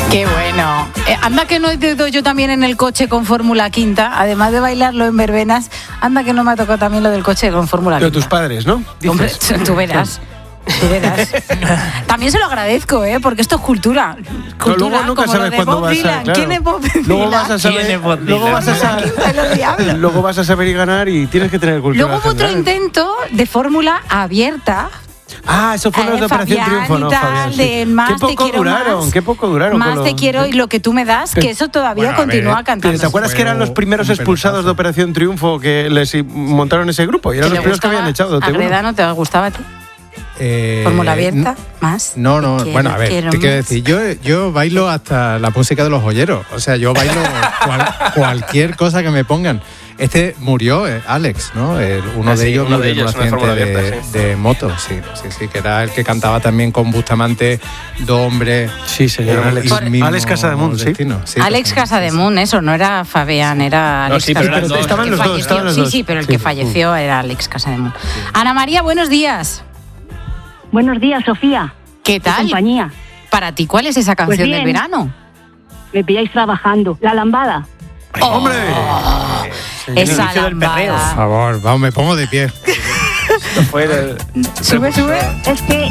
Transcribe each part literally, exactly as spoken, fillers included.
Qué bueno. Eh, anda que no he ido yo también en el coche con Fórmula Quinta, además de bailarlo en verbenas, anda que no me ha tocado también lo del coche con Fórmula Quinta. Pero tus padres, ¿no? ¿Dices? Hombre, tú verás. Tú verás. También se lo agradezco, ¿eh? Porque esto es cultura. Cultura, no, luego nunca como sabes lo de cuándo Bob vas a... Dylan. Claro. ¿Quién es Bob Dylan? Luego vas a saber, ¿Quién es Bob Dylan? luego vas a saber, luego vas a saber y ganar y tienes que tener cultura. Luego hubo otro general. intento de fórmula abierta. Ah, eso fue Eh, los de Operación Fabián Triunfo, y ¿no, tal, Fabián? Sí. de más qué te poco quiero duraron, más, qué poco duraron. Más con te los- quiero y lo que tú me das, que eso todavía Bueno, a continúa ver, cantando. ¿Te acuerdas que eran los primeros Un expulsados pelotazo. de Operación Triunfo que les montaron ese grupo? Y eran ¿Que los le primeros que gustaba habían echado. a T uno. Greda no te gustaba a ti? Eh, Fórmula abierta, más. No, no, Te quiero, bueno, a ver, quiero te quiero más. decir, yo, yo bailo hasta la música de los joyeros, o sea, yo bailo cual- cualquier cosa que me pongan. Este murió, eh, Alex, ¿no? El- uno Ah, de sí, ellos uno de murió en un ellos, una accidente fórmula de, abierta, sí. de moto, sí, sí, sí, que era el que cantaba también con Bustamante, dos hombres. Sí, señor, eh, Alex. y el mismo Alex Casademunt, sí. destino, sí, Alex pues, Casademunt, eso, no era Fabián, era No, Alex sí, pero eran Casademunt. dos. Estaban Que los dos, falleció. estaban los Sí, dos. sí, pero el Sí. que falleció era Alex Casademunt. Ana María, buenos días. Buenos días, Sofía. ¿Qué ¿Qué tal? compañía? Para ti, ¿cuál es esa canción Pues del bien. verano? Me pilláis trabajando. La lambada. ¡Hombre! Esa inicio del perreo. por lambada. favor, vamos, me pongo de pie. Esto fue el- Sube, sube. Es que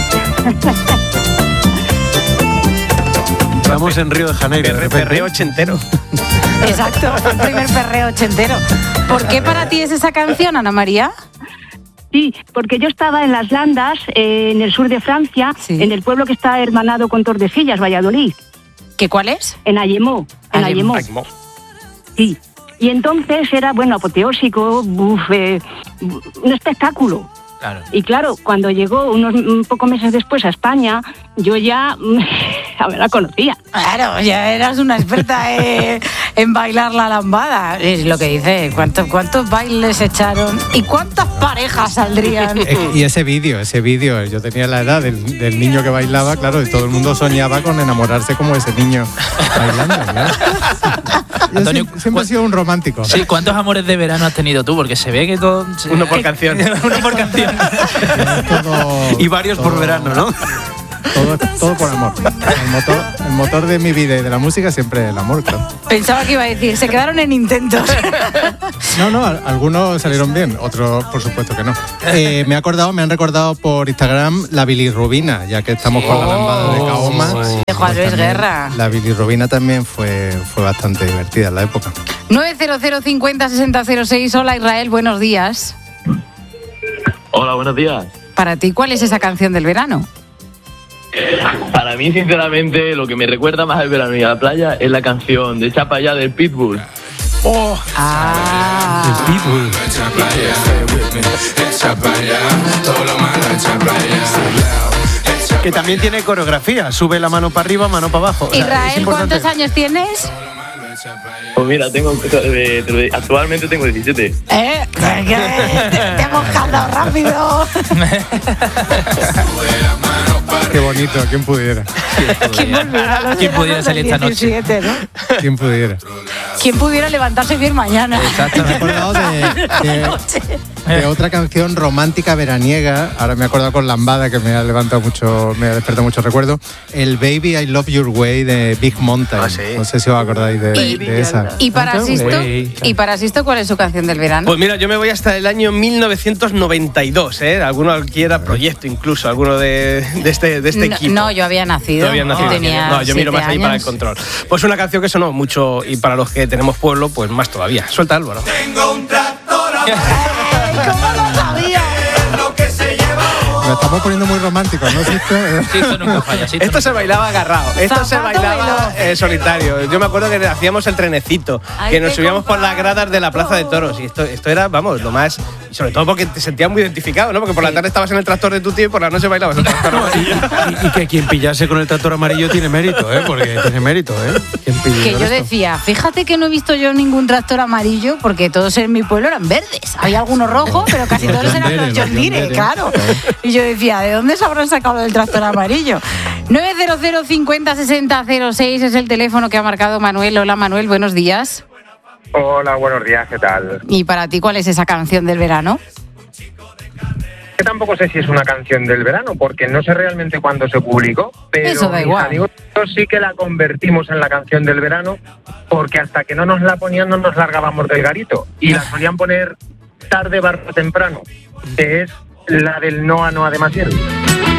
Estamos en Río de Janeiro. de perre- repente. perreo ochentero. Exacto, el primer perreo ochentero. ¿Por qué para ti es esa canción, Ana María? sí, porque yo estaba en las Landas, eh, en el sur de Francia, Sí. en el pueblo que está hermanado con Tordesillas, Valladolid, ¿Qué cuál es? en Ayemó. En Ayemó. Ayemó. Sí. Y entonces era, bueno, apoteósico, buf, eh, un espectáculo. Claro. Y claro, cuando llegó unos un poco meses después a España, yo ya a ver, la conocía. Claro, ya eras una experta eh, en bailar la lambada. Es lo que dice, ¿cuántos, cuántos bailes echaron y cuántas parejas saldrían? Eh, Y ese vídeo, ese vídeo, yo tenía la edad del, del niño que bailaba, claro, y todo el mundo soñaba con enamorarse como ese niño bailando. ¿verdad? Yo Antonio, siempre, siempre he ¿cu- sido un romántico. Sí, ¿cuántos amores de verano has tenido tú? Porque se ve que todo... se- Uno por canción. Uno por canción. Todo- Y varios por todo- verano, ¿no? Todo, todo por amor. El motor, el motor de mi vida y de la música siempre es el amor, claro. Pensaba que iba a decir, se quedaron en intentos. No, no, al- algunos salieron bien, otros por supuesto que no. Eh, me he acordado, me han recordado por Instagram la bilirrubina, ya que estamos con la lambada de Kaoma. De Juan Luis también Guerra. La bilirrubina también fue, fue bastante divertida en la época. nueve cero cero cincuenta sesenta cero seis. Hola Israel, buenos días. Hola, buenos días. Para ti, ¿cuál es esa canción del verano? Para mí, sinceramente, lo que me recuerda más al verano y a la playa es la canción de Echa pa' allá del Pitbull. Ah, Pitbull. Que también tiene coreografía. Sube la mano para arriba, mano para abajo. O sea, es Israel, importante. ¿cuántos años tienes? Pues mira, tengo eh, te lo- actualmente tengo diecisiete. ¿Eh? Te, te hemos cantado rápido. Qué bonito, quién pudiera, ¿Quién volverá a los ¿Quién pudiera verdanos salir del esta noche? diecisiete, ¿no? quién pudiera. ¿Quién pudiera levantarse bien mañana? Exacto. Me he acordado de, de- de otra canción romántica veraniega. Ahora me he acordado con Lambada, que me ha levantado mucho, me ha despertado mucho recuerdo. El Baby I Love Your Way de Big Mountain. Ah, sí. No sé si os acordáis de, Y- de esa. Y para Sisto, Güey. y para Sisto, ¿cuál es su canción del verano? Pues mira, yo me voy hasta el año mil novecientos noventa y dos, ¿eh? Alguno quiera proyecto incluso, alguno de, de este, de este no, equipo. no, yo había nacido. Todavía no yo tenía No, yo miro siete más ahí para el años. control. Pues una canción que sonó mucho y para los que tenemos pueblo, pues más todavía. Suelta, Álvaro. ¿Cómo lo sabía? Nos estamos poniendo muy románticos, ¿no? Sisto? Sí, esto nunca falla. sí, Esto se bailaba agarrado, esto se Zapato bailaba veloz. eh, solitario. Yo me acuerdo que hacíamos el trenecito, Ay, que nos qué subíamos por las gradas de la Plaza de compadre. Toros. Y esto, esto era, vamos, lo más. Y sobre todo porque te sentías muy identificado, ¿no? Porque por la tarde estabas en el tractor de tu tío y por la noche bailabas el tractor amarillo. Y, y que quien pillase con el tractor amarillo tiene mérito, ¿eh? Porque tiene mérito, ¿eh? Quien pille Que con yo esto. decía, fíjate que no he visto yo ningún tractor amarillo porque todos en mi pueblo eran verdes. Había algunos rojos, pero casi Los todos eran John Deere, los John los John Deere, Deere. claro. Y yo decía, ¿de dónde se habrán sacado lo del tractor amarillo? nueve cero cero cincuenta sesenta cero seis es el teléfono que ha marcado Manuel. Hola Manuel, buenos días. Hola, buenos días, ¿qué tal? ¿Y para ti cuál es esa canción del verano? que tampoco sé si es una canción del verano, porque no sé realmente cuándo se publicó, pero Eso da mis igual. amigos sí que la convertimos en la canción del verano, porque hasta que no nos la ponían no nos largábamos del garito, y la solían poner tarde barra temprano, que es la del Noa Noa de Maciel.